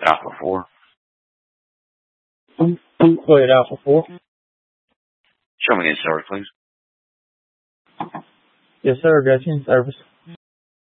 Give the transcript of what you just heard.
Alpha 4. Go ahead, Alpha 4. Show me the service, please. Yes, sir. Got you in service.